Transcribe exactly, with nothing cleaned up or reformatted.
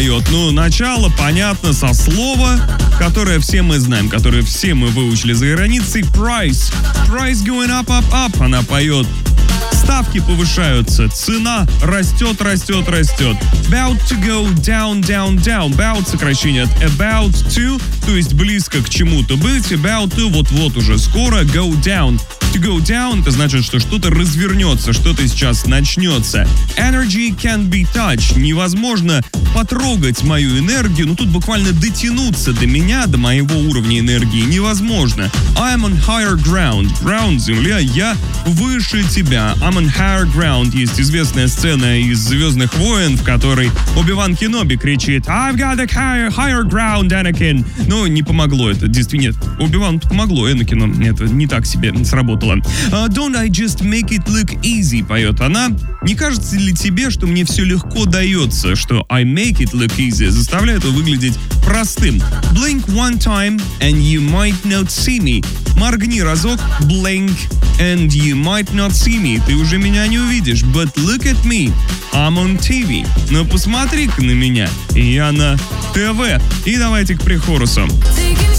поет? Ну, начало понятно со слова, которое все мы знаем, которое все мы выучили за границей. Price. Price going up, up, up. Она поет. Ставки повышаются, цена растет, растет, растет. About to go down, down, down. About сокращение от about to, то есть близко к чему-то быть. About to вот-вот уже скоро. Go down. To go down, это значит, что что-то развернется, что-то сейчас начнется. Energy can be touched. Невозможно потрогать мою энергию, ну тут буквально дотянуться до меня, до моего уровня энергии невозможно. I'm on higher ground. Ground — земля, я выше тебя. I'm on higher ground. Есть известная сцена из «Звездных войн», в которой Оби-Ван Кеноби кричит I've got a higher, higher ground, Anakin. Но не помогло это. Действительно, нет. Оби-Вану помогло, Энакину это не так себе сработало. Uh, Don't I just make it look easy, поет она. Не кажется ли тебе, что мне все легко дается, что I make it look easy заставляет его выглядеть простым? Blink one time and you might not see me. Моргни разок, blink, and you might not see me. Ты уже меня не увидишь. But look at me, I'm on ти ви. Но посмотри-ка на меня, я на ТВ. И давайте к прихорусу.